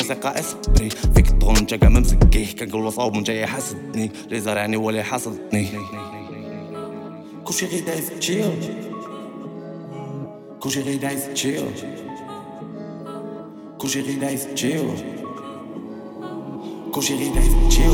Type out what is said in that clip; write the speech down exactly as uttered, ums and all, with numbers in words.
ثقة اسبري فيك تطغن انت كاع ما مسكيه كنقول له صاوب جاي يحسدني اللي زرعني هو اللي حصدني كلشي غير دايز تشيل كلشي غير دايز تشيل كلشي غير دايز تشيل كلشي غير دايز تشيل